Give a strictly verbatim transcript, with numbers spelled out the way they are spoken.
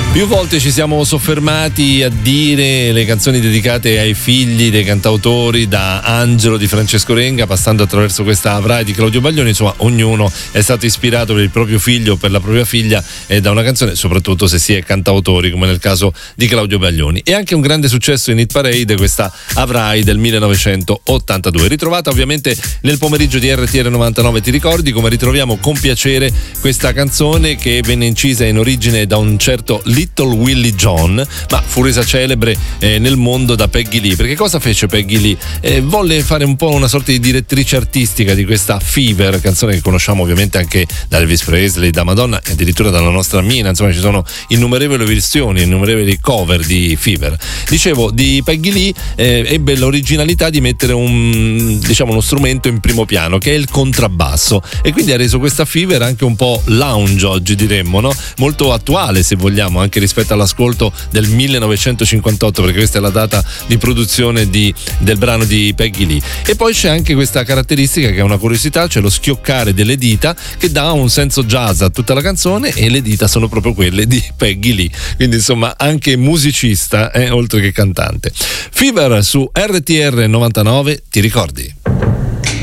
Più volte ci siamo soffermati a dire le canzoni dedicate ai figli dei cantautori, da Angelo di Francesco Renga, passando attraverso questa Avrai di Claudio Baglioni. Insomma, ognuno è stato ispirato per il proprio figlio o per la propria figlia eh, da una canzone, soprattutto se si è cantautori, come nel caso di Claudio Baglioni. E anche un grande successo in Hit Parade questa Avrai del millenovecentottantadue, ritrovata ovviamente nel pomeriggio di R T R novantanove. Ti ricordi come ritroviamo con piacere questa canzone che venne incisa in origine da un certo Little Willie John, ma fu resa celebre eh, nel mondo da Peggy Lee. Perché cosa fece Peggy Lee? Eh, volle fare un po' una sorta di direttrice artistica di questa Fever, canzone che conosciamo ovviamente anche da Elvis Presley, da Madonna e addirittura dalla nostra Mina. Insomma, ci sono innumerevoli versioni, innumerevoli cover di Fever. Dicevo, di Peggy Lee eh, ebbe l'originalità di mettere un, diciamo, uno strumento in primo piano, che è il contrabbasso, e quindi ha reso questa Fever anche un po' lounge, oggi diremmo, no? Molto attuale, se vogliamo, anche rispetto all'ascolto del millenovecentocinquantotto, perché questa è la data di produzione di, del brano di Peggy Lee. E poi c'è anche questa caratteristica che è una curiosità, cioè lo schioccare delle dita, che dà un senso jazz a tutta la canzone, e le dita sono proprio quelle di Peggy Lee, quindi insomma anche musicista eh, oltre che cantante. Fever su R T R novantanove, ti ricordi?